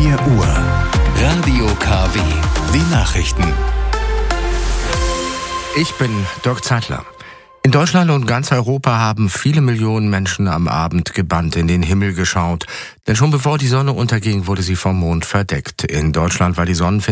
4 Uhr. Radio KW. Die Nachrichten. Ich bin Dirk Zeitler. In Deutschland und ganz Europa haben viele Millionen Menschen am Abend gebannt in den Himmel geschaut. Denn schon bevor die Sonne unterging, wurde sie vom Mond verdeckt. In Deutschland war die Sonnenfinsternis